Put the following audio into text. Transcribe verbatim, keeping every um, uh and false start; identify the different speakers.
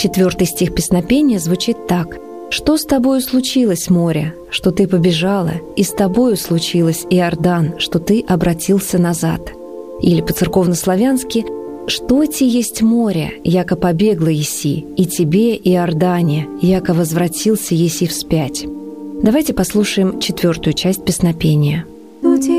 Speaker 1: Четвертый стих песнопения звучит так: «Что с тобою случилось, море, что ты побежала, и с тобою случилось, Иордан, что ты обратился назад». Или по-церковнославянски: «Что ти есть море, яко побегла еси, и тебе, Иордане, яко возвратился еси вспять». Давайте послушаем четвертую часть песнопения.